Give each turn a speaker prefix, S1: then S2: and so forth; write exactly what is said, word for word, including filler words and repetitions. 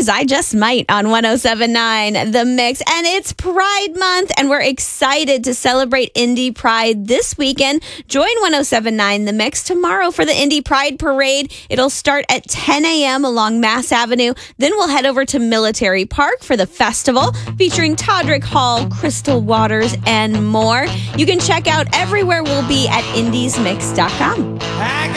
S1: is I Just Might on one oh seven point nine The Mix. And it's Pride Month, and we're excited to celebrate Indy Pride this weekend. Join one oh seven point nine The Mix tomorrow for the Indy Pride Parade. It'll start at ten a.m. along Mass Avenue. Then we'll head over to Military Park for the festival, featuring Todrick Hall, Crystal Waters, and more. You can check out everywhere we'll be at indies mix dot com.